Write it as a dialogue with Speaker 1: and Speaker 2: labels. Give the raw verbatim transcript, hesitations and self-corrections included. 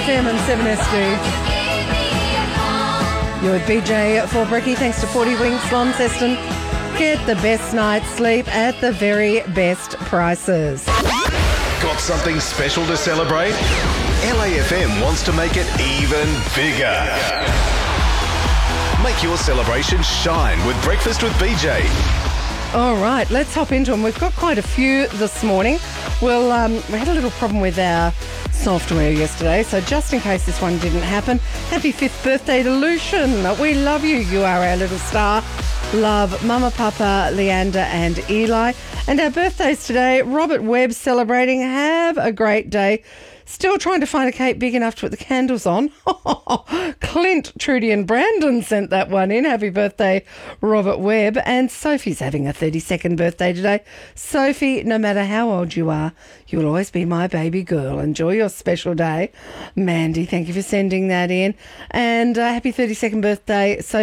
Speaker 1: M and seven S D. You're with B J for Bricky, thanks to forty Wings Launceston. Get the best night's sleep at the very best prices.
Speaker 2: Got something special to celebrate? L A F M wants to make it even bigger. Make your celebration shine with Breakfast with B J.
Speaker 1: All right, let's hop into them. We've got quite a few this morning. Well, um, we had a little problem with our software yesterday, so just in case this one didn't happen, happy fifth birthday to Lucian. We love you. You are our little star. Love Mama, Papa, Leander and Eli. And our birthdays today, Robert Webb celebrating. Have a great day. Still trying to find a cake big enough to put the candles on. Clint, Trudy and Brandon sent that one in. Happy birthday, Robert Webb. And Sophie's having a thirty-second birthday today. Sophie, no matter how old you are, you'll always be my baby girl. Enjoy your special day. Mandy, thank you for sending that in. And uh, happy thirty-second birthday, Sophie.